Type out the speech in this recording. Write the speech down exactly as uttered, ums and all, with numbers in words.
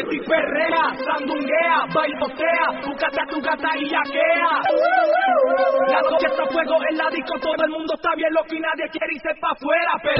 y perrea, sandunguea, bailotea, búscate a tu gata y yaquea. La noche está a fuego en la disco, todo el mundo está bien loco y nadie quiere irse pa' afuera.